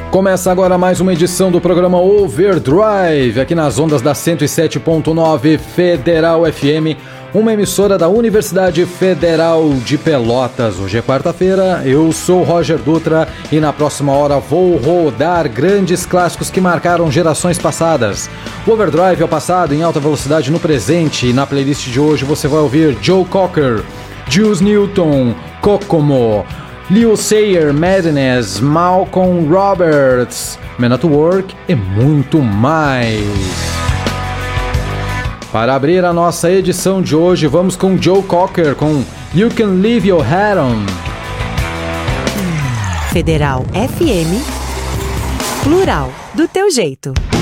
Começa agora mais uma edição do programa Overdrive, aqui nas ondas da 107.9 Federal FM, uma emissora da Universidade Federal de Pelotas. Hoje é quarta-feira, eu sou Roger Dutra e na próxima hora vou rodar grandes clássicos que marcaram gerações passadas. O Overdrive é o passado em alta velocidade no presente, e na playlist de hoje você vai ouvir Joe Cocker, Juice Newton, Kokomo, Lil Sayer, Madness, Malcolm Roberts, Men at Work e muito mais. Para abrir a nossa edição de hoje, vamos com Joe Cocker com You Can Leave Your Hat On. Federal FM, plural, do teu jeito.